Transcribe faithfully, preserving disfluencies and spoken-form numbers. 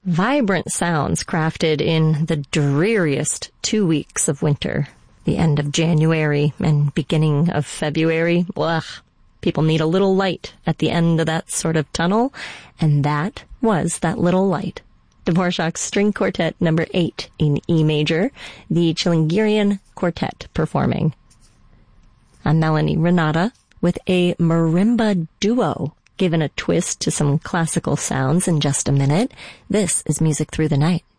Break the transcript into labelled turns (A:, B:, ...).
A: Vibrant sounds crafted in the dreariest two weeks of winter. The end of January and beginning of February. Ugh. People need a little light at the end of that sort of tunnel, and that was that little light. Dvorak's String Quartet number eight in E major, the Chilingirian Quartet performing. I'm Melanie Renata with a marimba duo, given a twist to some classical sounds in just a minute. This is Music Through the Night.